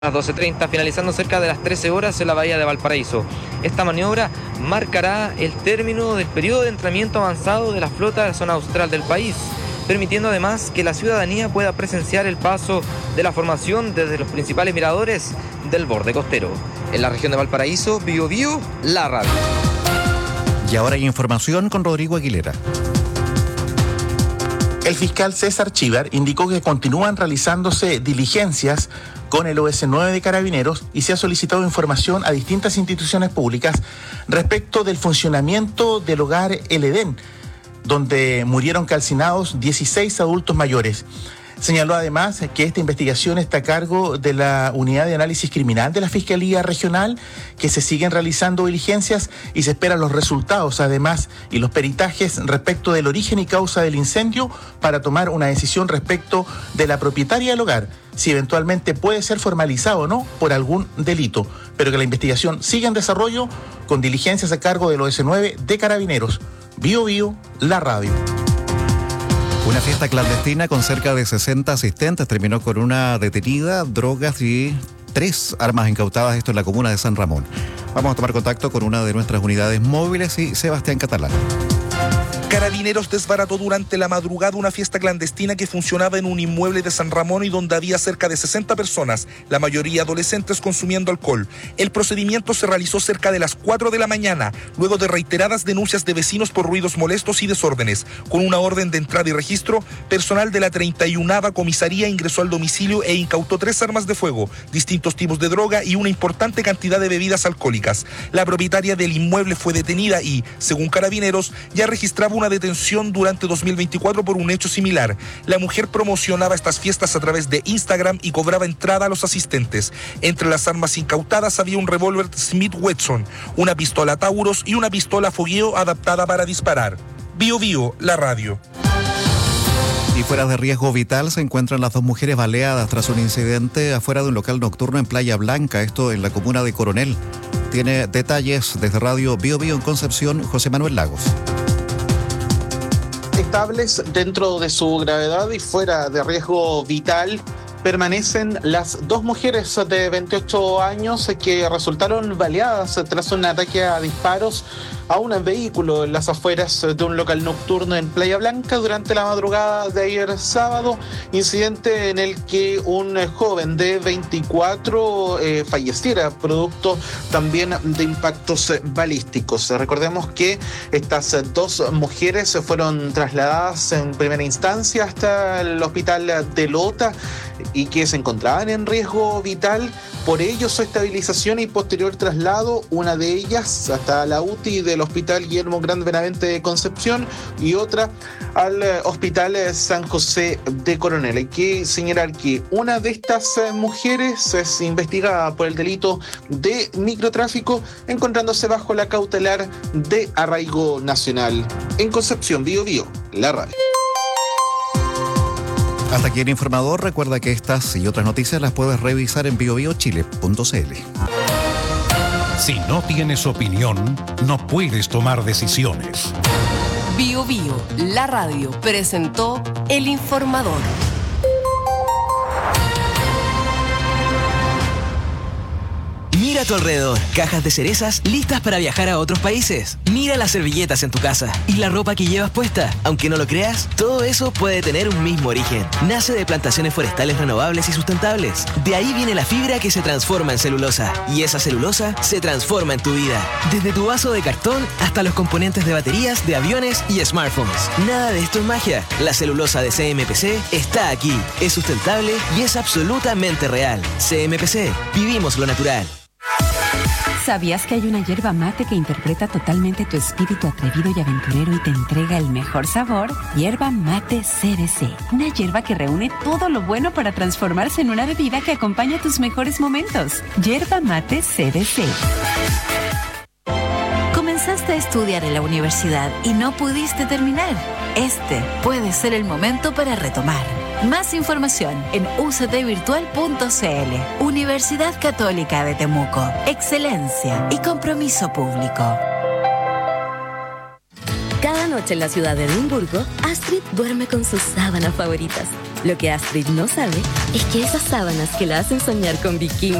las 12:30, finalizando cerca de las 13 horas en la bahía de Valparaíso. Esta maniobra marcará el término del periodo de entrenamiento avanzado de la flota de la zona austral del país, permitiendo además que la ciudadanía pueda presenciar el paso de la formación desde los principales miradores del borde costero. En la región de Valparaíso, Bío Bío, la radio. Y ahora hay información con Rodrigo Aguilera. El fiscal César Chívar indicó que continúan realizándose diligencias con el OS9 de Carabineros y se ha solicitado información a distintas instituciones públicas respecto del funcionamiento del hogar El Edén, donde murieron calcinados 16 adultos mayores. Señaló además que esta investigación está a cargo de la Unidad de Análisis Criminal de la Fiscalía Regional, que se siguen realizando diligencias y se esperan los resultados, además, y los peritajes respecto del origen y causa del incendio para tomar una decisión respecto de la propietaria del hogar, si eventualmente puede ser formalizado o no por algún delito, pero que la investigación sigue en desarrollo con diligencias a cargo del OS9 de Carabineros. Bío Bío, la radio. Una fiesta clandestina con cerca de 60 asistentes terminó con una detenida, drogas y 3 armas incautadas, esto en la comuna de San Ramón. Vamos a tomar contacto con una de nuestras unidades móviles y Sebastián Catalán. Carabineros desbarató durante la madrugada una fiesta clandestina que funcionaba en un inmueble de San Ramón y donde había cerca de 60 personas, la mayoría adolescentes consumiendo alcohol. El procedimiento se realizó cerca de las 4 de la mañana, luego de reiteradas denuncias de vecinos por ruidos molestos y desórdenes. Con una orden de entrada y registro, personal de la 31ª comisaría ingresó al domicilio e incautó 3 armas de fuego, distintos tipos de droga y una importante cantidad de bebidas alcohólicas. La propietaria del inmueble fue detenida y, según Carabineros, ya registraba una detención durante 2024 por un hecho similar. La mujer promocionaba estas fiestas a través de Instagram y cobraba entrada a los asistentes. Entre las armas incautadas había un revólver Smith Wesson, una pistola Taurus y una pistola fogueo adaptada para disparar. Bío Bío, la radio. Y fuera de riesgo vital se encuentran las 2 mujeres baleadas tras un incidente afuera de un local nocturno en Playa Blanca, esto en la comuna de Coronel. Tiene detalles desde Radio Bío Bío en Concepción, José Manuel Lagos. Estables dentro de su gravedad y fuera de riesgo vital permanecen las 2 mujeres de 28 años que resultaron baleadas tras un ataque a disparos a un vehículo en las afueras de un local nocturno en Playa Blanca durante la madrugada de ayer sábado, incidente en el que un joven de 24 falleciera producto también de impactos balísticos. Recordemos que estas 2 mujeres fueron trasladadas en primera instancia hasta el hospital de Lota y que se encontraban en riesgo vital, por ello su estabilización y posterior traslado, una de ellas hasta la UTI del Hospital Guillermo Grande Benavente de Concepción y otra al Hospital San José de Coronel. Hay que señalar que una de estas mujeres es investigada por el delito de microtráfico, encontrándose bajo la cautelar de arraigo nacional. En Concepción, Bío Bío, la radio. Hasta aquí el informador. Recuerda que estas y otras noticias las puedes revisar en biobiochile.cl. Si no tienes opinión, no puedes tomar decisiones. Bío Bío, la radio, presentó El Informador. Mira a tu alrededor, cajas de cerezas listas para viajar a otros países. Mira las servilletas en tu casa y la ropa que llevas puesta. Aunque no lo creas, todo eso puede tener un mismo origen. Nace de plantaciones forestales renovables y sustentables. De ahí viene la fibra que se transforma en celulosa. Y esa celulosa se transforma en tu vida. Desde tu vaso de cartón hasta los componentes de baterías, de aviones y smartphones. Nada de esto es magia. La celulosa de CMPC está aquí. Es sustentable y es absolutamente real. CMPC, vivimos lo natural. ¿Sabías que hay una yerba mate que interpreta totalmente tu espíritu atrevido y aventurero y te entrega el mejor sabor? Yerba mate CBC. Una yerba que reúne todo lo bueno para transformarse en una bebida que acompaña tus mejores momentos. Yerba mate CBC. Comenzaste a estudiar en la universidad y no pudiste terminar. Este puede ser el momento para retomar. Más información en uctvirtual.cl. Universidad Católica de Temuco. Excelencia y compromiso público. Cada noche en la ciudad de Edimburgo, Astrid duerme con sus sábanas favoritas. Lo que Astrid no sabe es que esas sábanas que la hacen soñar con vikingos